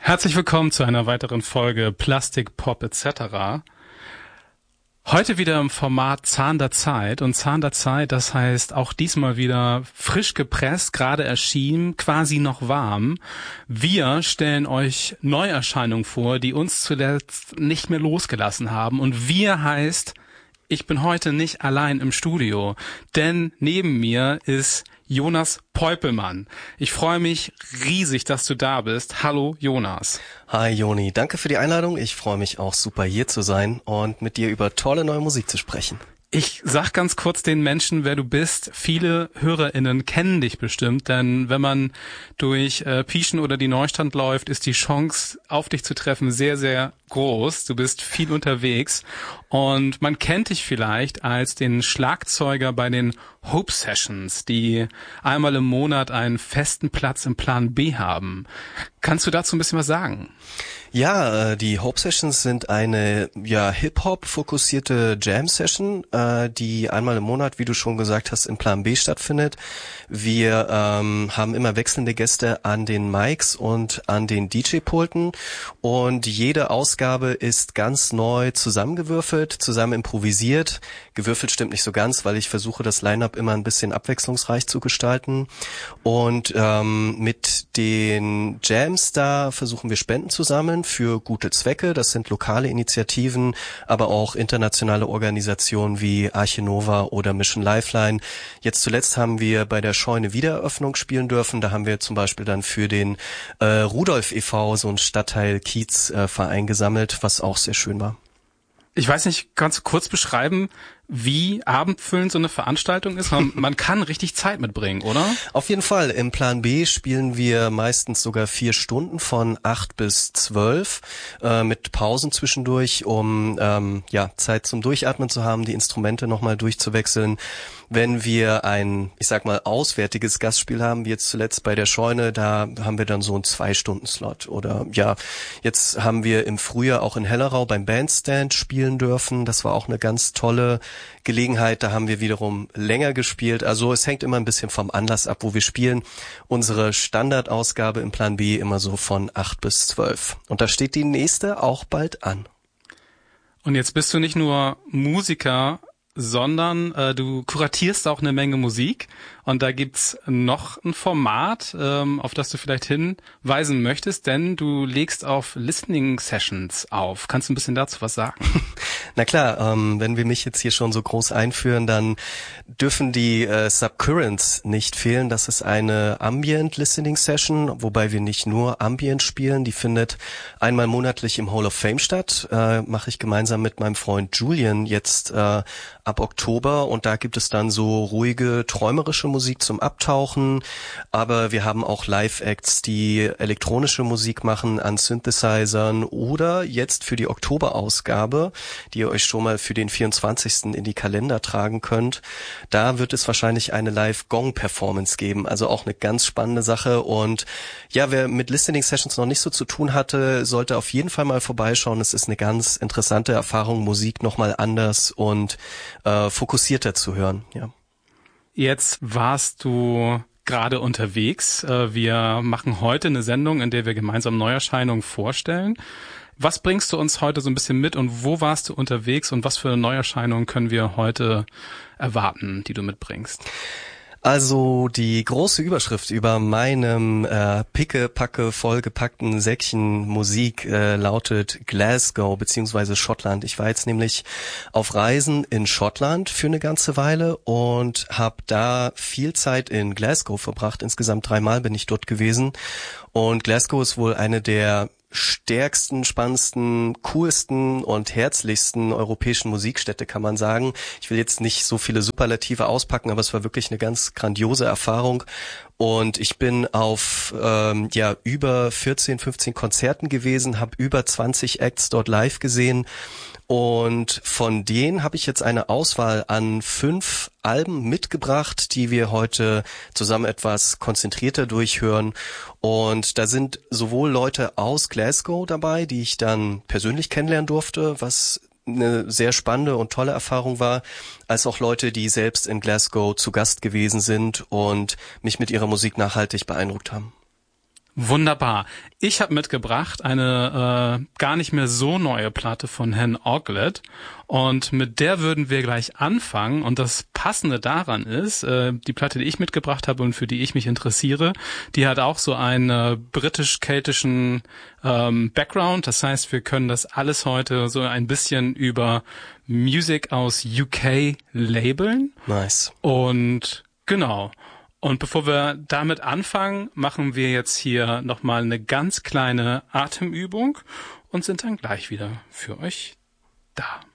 Herzlich willkommen zu einer weiteren Folge Plastik, Pop etc. Heute wieder im Format Zahn der Zeit. Und Zahn der Zeit, das heißt auch diesmal wieder frisch gepresst, gerade erschienen, quasi noch warm. Wir stellen euch Neuerscheinungen vor, die uns zuletzt nicht mehr losgelassen haben. Und wir heißt, ich bin heute nicht allein im Studio, denn neben mir ist Jonas Peupelmann. Ich freue mich riesig, dass du da bist. Hallo Jonas. Hi Joni, danke für die Einladung. Ich freue mich auch super hier zu sein und mit dir über tolle neue Musik zu sprechen. Ich sag ganz kurz den Menschen, wer du bist. Viele HörerInnen kennen dich bestimmt, denn wenn man durch Pieschen oder die Neustadt läuft, ist die Chance, auf dich zu treffen, sehr, sehr groß. Du bist viel unterwegs und man kennt dich vielleicht als den Schlagzeuger bei den Hope Sessions, die einmal im Monat einen festen Platz im Plan B haben. Kannst du dazu ein bisschen was sagen? Ja, die Hope Sessions sind eine Hip-Hop-fokussierte Jam-Session, die einmal im Monat, wie du schon gesagt hast, im Plan B stattfindet. Wir haben immer wechselnde Gäste an den Mics und an den DJ-Pulten und jede Ausgabe ist ganz neu zusammengewürfelt, zusammen improvisiert. Gewürfelt stimmt nicht so ganz, weil ich versuche, das Line-Up immer ein bisschen abwechslungsreich zu gestalten. Und mit den Jams da versuchen wir Spenden zu sammeln für gute Zwecke. Das sind lokale Initiativen, aber auch internationale Organisationen wie Arche Nova oder Mission Lifeline. Jetzt zuletzt haben wir bei der Scheune Wiedereröffnung spielen dürfen. Da haben wir zum Beispiel dann für den Rudolf e.V. so einen Stadtteil-Kiez-Verein gesammelt, was auch sehr schön war. Ich weiß nicht, kannst du kurz beschreiben, wie abendfüllend so eine Veranstaltung ist? Man kann richtig Zeit mitbringen, oder? Auf jeden Fall. Im Plan B spielen wir meistens sogar 4 Stunden von 8 bis 12 mit Pausen zwischendurch, um Zeit zum Durchatmen zu haben, die Instrumente nochmal durchzuwechseln. Wenn wir ein, auswärtiges Gastspiel haben, wie jetzt zuletzt bei der Scheune, da haben wir dann so einen 2-Stunden-Slot. Oder jetzt haben wir im Frühjahr auch in Hellerau beim Bandstand spielen dürfen. Das war auch eine ganz tolle Gelegenheit, da haben wir wiederum länger gespielt. Also es hängt immer ein bisschen vom Anlass ab, wo wir spielen. Unsere Standardausgabe im Plan B immer so von 8 bis 12. Und da steht die nächste auch bald an. Und jetzt bist du nicht nur Musiker, sondern du kuratierst auch eine Menge Musik. Und da gibt's noch ein Format, auf das du vielleicht hinweisen möchtest, denn du legst auf Listening Sessions auf. Kannst du ein bisschen dazu was sagen? Na klar, wenn wir mich jetzt hier schon so groß einführen, dann dürfen die Subcurrents nicht fehlen. Das ist eine Ambient Listening Session, wobei wir nicht nur Ambient spielen. Die findet einmal monatlich im Hall of Fame statt. Mache ich gemeinsam mit meinem Freund Julian jetzt ab Oktober. Und da gibt es dann so ruhige, träumerische Musik zum Abtauchen. Aber wir haben auch Live-Acts, die elektronische Musik machen an Synthesizern. Oder jetzt für die Oktoberausgabe, die ihr euch schon mal für den 24. in die Kalender tragen könnt. Da wird es wahrscheinlich eine Live-Gong-Performance geben. Also auch eine ganz spannende Sache. Und ja, wer mit Listening-Sessions noch nicht so zu tun hatte, sollte auf jeden Fall mal vorbeischauen. Es ist eine ganz interessante Erfahrung, Musik nochmal anders und fokussierter zu hören. Ja. Jetzt warst du gerade unterwegs. Wir machen heute eine Sendung, in der wir gemeinsam Neuerscheinungen vorstellen. Was bringst du uns heute so ein bisschen mit und wo warst du unterwegs und was für Neuerscheinungen können wir heute erwarten, die du mitbringst? Also die große Überschrift über meinem picke-packe vollgepackten Säckchen Musik lautet Glasgow beziehungsweise Schottland. Ich war jetzt nämlich auf Reisen in Schottland für eine ganze Weile und habe da viel Zeit in Glasgow verbracht. Insgesamt 3 Mal bin ich dort gewesen. Und Glasgow ist wohl eine der stärksten, spannendsten, coolsten und herzlichsten europäischen Musikstädte, kann man sagen. Ich will jetzt nicht so viele Superlative auspacken, aber es war wirklich eine ganz grandiose Erfahrung. Und ich bin auf über 14, 15 Konzerten gewesen, habe über 20 Acts dort live gesehen. Und von denen habe ich jetzt eine Auswahl an 5 Alben mitgebracht, die wir heute zusammen etwas konzentrierter durchhören. Und da sind sowohl Leute aus Glasgow dabei, die ich dann persönlich kennenlernen durfte, was eine sehr spannende und tolle Erfahrung war, als auch Leute, die selbst in Glasgow zu Gast gewesen sind und mich mit ihrer Musik nachhaltig beeindruckt haben. Wunderbar. Ich habe mitgebracht eine gar nicht mehr so neue Platte von Hen Oglet und mit der würden wir gleich anfangen und das Passende daran ist, die Platte, die ich mitgebracht habe und für die ich mich interessiere, die hat auch so einen britisch-keltischen Background. Das heißt, wir können das alles heute so ein bisschen über Music aus UK labeln. Nice. Und genau. Und bevor wir damit anfangen, machen wir jetzt hier nochmal eine ganz kleine Atemübung und sind dann gleich wieder für euch da.